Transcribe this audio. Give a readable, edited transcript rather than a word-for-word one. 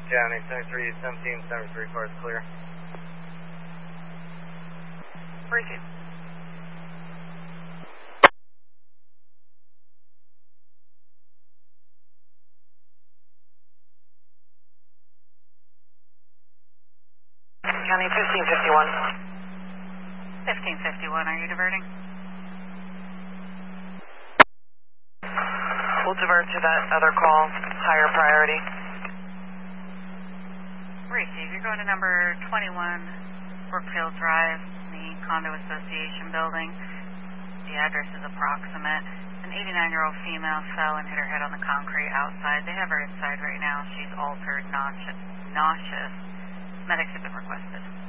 County 7317, 73 cars clear. Briefing. County 1551. 1551, are you diverting? We'll divert to that other call, higher priority. Receive. You're going to number 21 Brookfield Drive, the condo association building. The address is approximate. An 89-year-old female fell and hit her head on the concrete outside. They have her inside right now. She's altered, nauseous. Medics have been requested.